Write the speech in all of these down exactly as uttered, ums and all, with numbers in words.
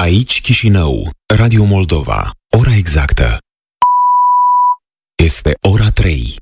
Aici Chișinău, Radio Moldova. Ora exactă este ora trei.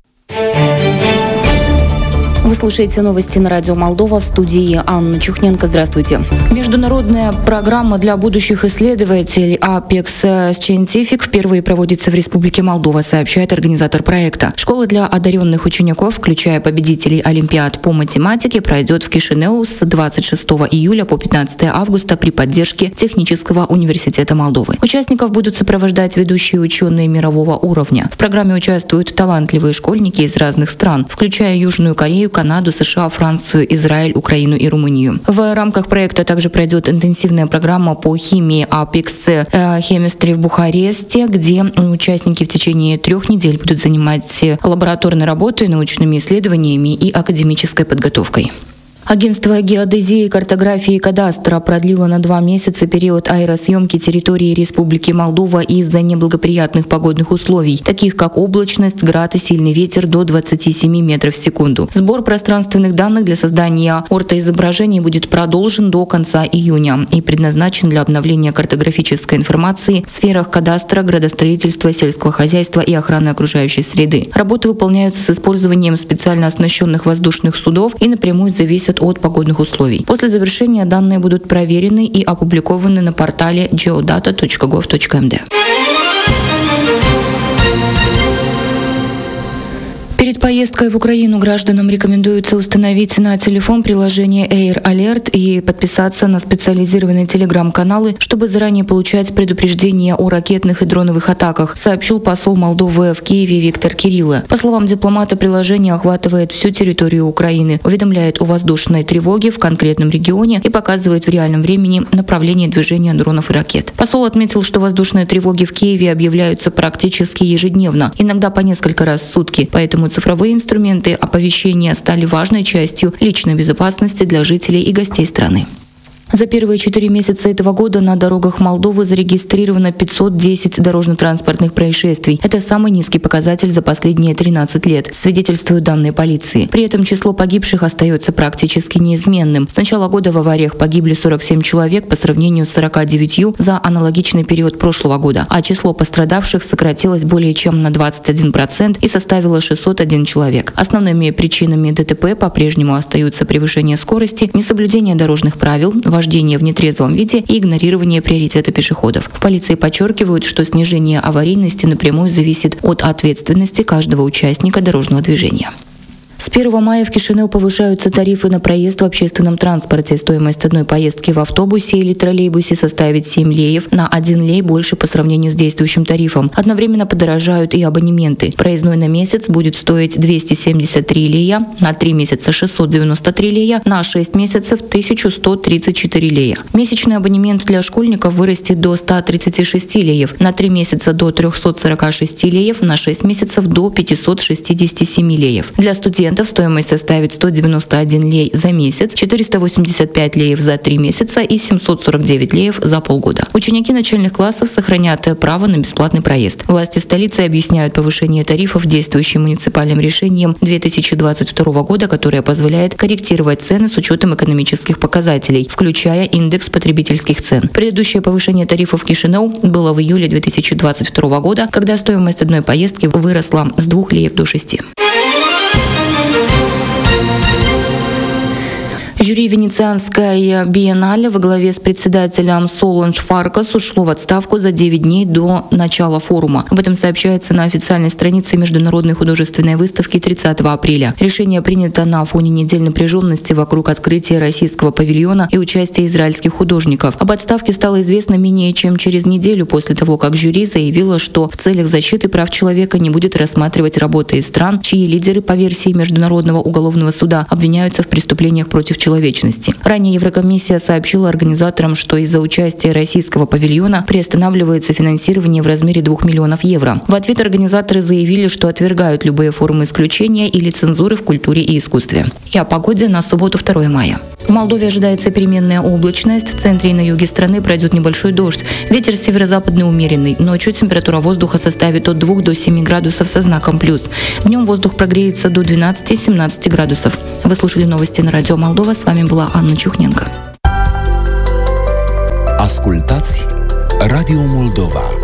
Вы слушаете новости на Радио Молдова, в студии Анна Чухненко. Здравствуйте. Международная программа для будущих исследователей Apex Scientific впервые проводится в Республике Молдова, сообщает организатор проекта. Школа для одаренных учеников, включая победителей Олимпиад по математике, пройдет в Кишинеу с двадцать шестого июля по пятнадцатого августа при поддержке Технического университета Молдовы. Участников будут сопровождать ведущие ученые мирового уровня. В программе участвуют талантливые школьники из разных стран, включая Южную Корею, Канаду, США, Францию, Израиль, Украину и Румынию. В рамках проекта также пройдет интенсивная программа по химии Apex Chemistry в Бухаресте, где участники в течение трех недель будут заниматься лабораторной работой, научными исследованиями и академической подготовкой. Агентство геодезии, картографии и кадастра продлило на два месяца период аэросъемки территории Республики Молдова из-за неблагоприятных погодных условий, таких как облачность, град и сильный ветер до двадцати семи метров в секунду. Сбор пространственных данных для создания ортоизображений будет продолжен до конца июня и предназначен для обновления картографической информации в сферах кадастра, градостроительства, сельского хозяйства и охраны окружающей среды. Работы выполняются с использованием специально оснащенных воздушных судов и напрямую зависят от погодных условий. После завершения данные будут проверены и опубликованы на портале geodata точка gov точка эм дэ. Перед поездкой в Украину гражданам рекомендуется установить на телефон приложение Air Alert и подписаться на специализированные телеграм-каналы, чтобы заранее получать предупреждения о ракетных и дроновых атаках, сообщил посол Молдовы в Киеве Виктор Кирилло. По словам дипломата, приложение охватывает всю территорию Украины, уведомляет о воздушной тревоге в конкретном регионе и показывает в реальном времени направление движения дронов и ракет. Посол отметил, что воздушные тревоги в Киеве объявляются практически ежедневно, иногда по несколько раз в сутки, поэтому цифровые инструменты оповещения стали важной частью личной безопасности для жителей и гостей страны. За первые четыре месяца этого года на дорогах Молдовы зарегистрировано пятьсот десять дорожно-транспортных происшествий. Это самый низкий показатель за последние тринадцать лет, свидетельствуют данные полиции. При этом число погибших остается практически неизменным. С начала года в авариях погибли сорок семь человек по сравнению с сорока девятью за аналогичный период прошлого года, а число пострадавших сократилось более чем на двадцать один процент и составило шестьсот один человек. Основными причинами ДТП по-прежнему остаются превышение скорости, несоблюдение дорожных правил, вождение в нетрезвом виде и игнорирование приоритета пешеходов. В полиции подчеркивают, что снижение аварийности напрямую зависит от ответственности каждого участника дорожного движения. С первого мая в Кишинеу повышаются тарифы на проезд в общественном транспорте. Стоимость одной поездки в автобусе или троллейбусе составит семь леев, на один лей больше по сравнению с действующим тарифом. Одновременно подорожают и абонементы. Проездной на месяц будет стоить двести семьдесят три лея, на три месяца шестьсот девяносто три лея, на шесть месяцев тысяча сто тридцать четыре лея. Месячный абонемент для школьников вырастет до ста тридцати шести леев, на три месяца до трехсот сорока шести леев, на шесть месяцев до пятисот шестидесяти семи леев. Для студентов стоимость составит сто девяносто один лей за месяц, четыреста восемьдесят пять леев за три месяца и семьсот сорок девять леев за полгода. Ученики начальных классов сохранят право на бесплатный проезд. Власти столицы объясняют повышение тарифов действующим муниципальным решением две тысячи двадцать второго года, которое позволяет корректировать цены с учетом экономических показателей, включая индекс потребительских цен. Предыдущее повышение тарифов в Кишинеу было в июле две тысячи двадцать второго года, когда стоимость одной поездки выросла с двух леев до шести. Жюри Венецианской биеннале во главе с председателем Соланж Фаркас ушло в отставку за девять дней до начала форума. Об этом сообщается на официальной странице Международной художественной выставки тридцатого апреля. Решение принято на фоне недельной напряженности вокруг открытия российского павильона и участия израильских художников. Об отставке стало известно менее чем через неделю после того, как жюри заявило, что в целях защиты прав человека не будет рассматривать работы из стран, чьи лидеры, по версии Международного уголовного суда, обвиняются в преступлениях против человека. Человечности. Ранее Еврокомиссия сообщила организаторам, что из-за участия российского павильона приостанавливается финансирование в размере двух миллионов евро. В ответ организаторы заявили, что отвергают любые формы исключения или цензуры в культуре и искусстве. И о погоде на субботу второго мая. В Молдове ожидается переменная облачность. В центре и на юге страны пройдет небольшой дождь. Ветер северо-западный умеренный. Ночью температура воздуха составит от двух до семи градусов со знаком плюс. Днем воздух прогреется до двенадцати-семнадцати градусов. Вы слушали новости на Радио Молдова. С вами была Анна Чухненко. Ascultați Radio Moldova.